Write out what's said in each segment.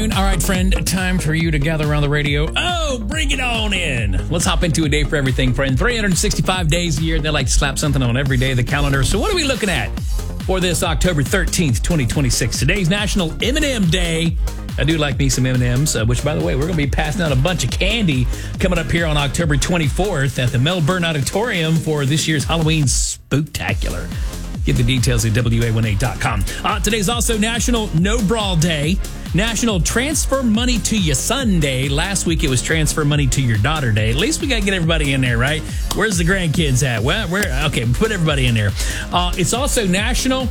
All right, friend, time for you to gather around the radio. Oh, bring it on in. Let's hop into a day for everything, friend. 365 days a year. They like to slap something on every day of the calendar. So what are we looking at for this October 13th, 2026? Today's National M&M Day. I do like me some M&Ms, which, by the way, we're going to be passing out a bunch of candy coming up here on October 24th at the Melbourne Auditorium for this year's Halloween Spooktacular. Get the details at WA18.com. Today's also National No Brawl Day, National Transfer Money to Your Son Day. Last week it was Transfer Money to Your Daughter Day. At least we got to get everybody in there, right? Where's the grandkids at? Well, okay, put everybody in there. It's also National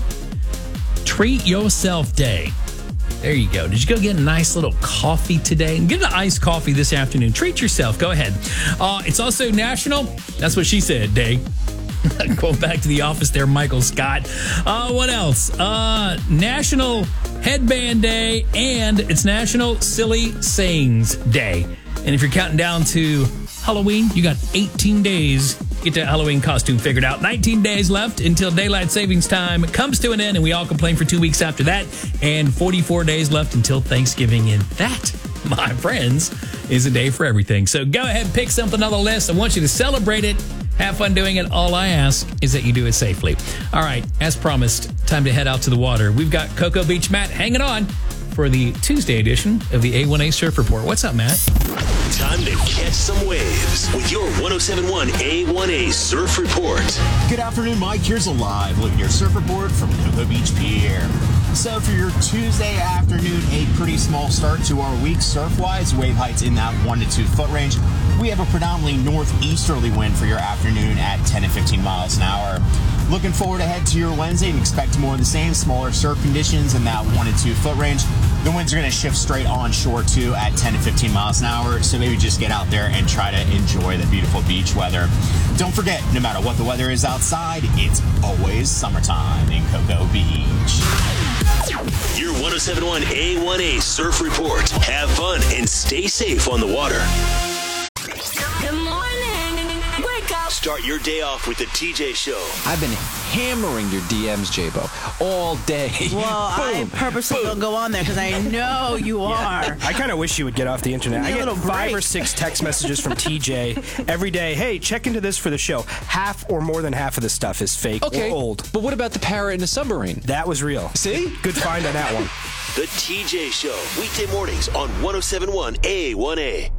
Treat Yourself Day. There you go. Did you go get a nice little coffee today? Get an iced coffee this afternoon. Treat yourself. Go ahead. It's also National, that's what she said, Day. Going back to the office there, Michael Scott. What else? National Headband Day, and it's National Silly Sayings Day. And if you're counting down to Halloween, you got 18 days to get that Halloween costume figured out. 19 days left until daylight savings time comes to an end, and we all complain for 2 weeks after that. And 44 days left until Thanksgiving. And that, my friends, is a day for everything. So go ahead and pick something on the list. I want you to celebrate it. Have fun doing it. All I ask is that you do it safely. All right, as promised, time to head out to the water. We've got Cocoa Beach Matt hanging on for the Tuesday edition of the A1A Surf Report. What's up, Matt? Time to catch some waves with your 107.1 A1A Surf Report. Good afternoon, Mike. Here's a live look at your surf report from Cocoa Beach Pier. So for your Tuesday afternoon, a pretty small start to our week surf-wise. Wave heights in that 1 to 2 foot range. We have a predominantly northeasterly wind for your afternoon at 10 to 15 miles an hour. Looking forward ahead to your Wednesday and expect more of the same, smaller surf conditions in that 1 to 2 foot range. The winds are going to shift straight onshore too at 10 to 15 miles an hour, so maybe just get out there and try to enjoy the beautiful beach weather. Don't forget, no matter what the weather is outside, it's always summertime in Cocoa Beach. Your 107.1 A1A Surf Report. Have fun and stay safe on the water. Good morning. Wake up. Start your day off with the TJ Show. I've been hammering your DMs, J-Bo, all day. Well, I purposely don't go on there because I know you are. I kind of wish you would get off the internet. I get 5 or 6 text messages from TJ every day. Hey, check into this for the show. Half or more than half of the stuff is fake or old. But what about the parrot in the submarine? That was real. See? Good find on that one. The TJ Show. Weekday mornings on 107.1 A1A.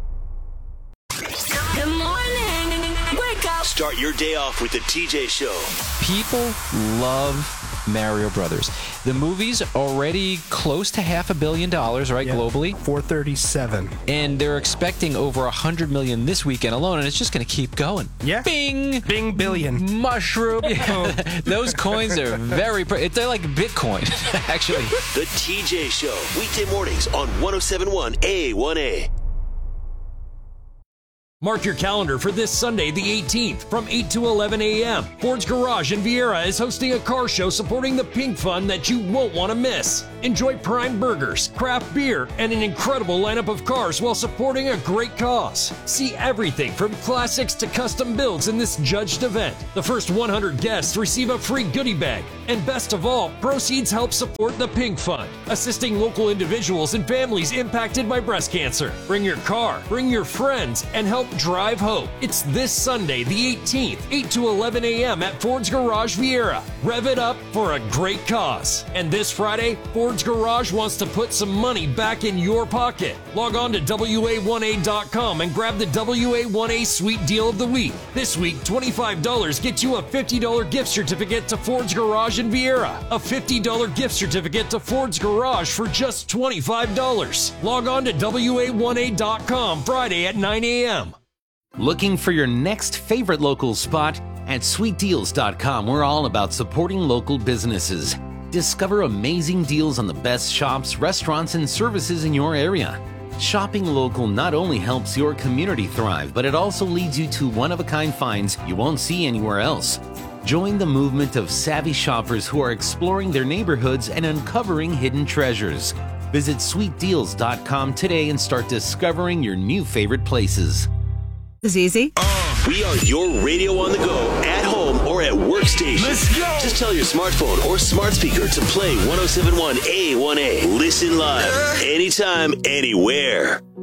Good morning. Wake up. Start your day off with the TJ Show. People love Mario Brothers. The movie's already close to $500 million, right, globally? 437. And they're expecting over 100 million this weekend alone, and it's just going to keep going. Yeah. Bing! Bing billion. Mushroom. Those coins are they're like Bitcoin, actually. The TJ Show. Weekday mornings on 107.1 A1A. Mark your calendar for this Sunday, the 18th, from 8 to 11 a.m. Ford's Garage in Vieira is hosting a car show supporting the Pink Fund that you won't want to miss. Enjoy prime burgers, craft beer, and an incredible lineup of cars while supporting a great cause. See everything from classics to custom builds in this judged event. The first 100 guests receive a free goodie bag. And best of all, proceeds help support the Pink Fund, assisting local individuals and families impacted by breast cancer. Bring your car, bring your friends, and help drive hope. It's this Sunday, the 18th, 8 to 11 a.m. at Ford's Garage Vieira. Rev it up for a great cause. And this Friday, Ford's Garage wants to put some money back in your pocket. Log on to WA1A.com and grab the WA1A Sweet Deal of the Week. This week, $25 gets you a $50 gift certificate to Ford's Garage in Vieira. A $50 gift certificate to Ford's Garage for just $25. Log on to WA1A.com Friday at 9 a.m. Looking for your next favorite local spot? At SweetDeals.com, we're all about supporting local businesses. Discover amazing deals on the best shops, restaurants, and services in your area. Shopping local not only helps your community thrive, but it also leads you to one-of-a-kind finds you won't see anywhere else. Join the movement of savvy shoppers who are exploring their neighborhoods and uncovering hidden treasures. Visit SweetDeals.com today and start discovering your new favorite places. This is easy. We are your radio on the go, at home, or or at workstation. Let's go! Just tell your smartphone or smart speaker to play 107.1 A1A. Listen live, anytime, anywhere.